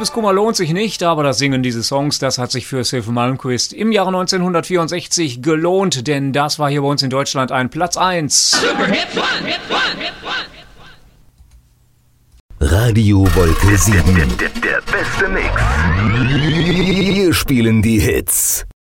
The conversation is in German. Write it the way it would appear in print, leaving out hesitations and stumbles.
Liebeskummer lohnt sich nicht, aber das Singen dieses Songs, das hat sich für Sylvan Malmkvist im Jahre 1964 gelohnt, denn das war hier bei uns in Deutschland ein Platz 1. Super Hit One, Hit One, Hit One. Radio Wolke 7. Der beste Mix. Wir spielen die Hits.